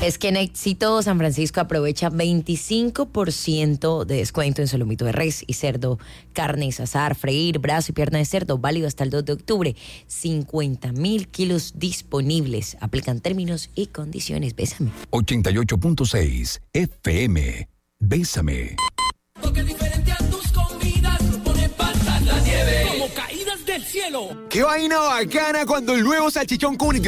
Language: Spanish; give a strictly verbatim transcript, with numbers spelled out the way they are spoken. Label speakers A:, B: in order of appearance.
A: Es que en Éxito San Francisco aprovecha veinticinco por ciento de descuento en solomito de res y cerdo, carnes, asar, freír, brazo y pierna de cerdo, válido hasta el dos de octubre. cincuenta mil kilos disponibles. Aplican términos y condiciones. Bésame.
B: ochenta y ocho punto seis F M. Bésame.
C: Porque diferente a tus comidas, pone patas la nieve como caídas del cielo.
D: ¡Qué vaina bacana cuando el nuevo salchichón con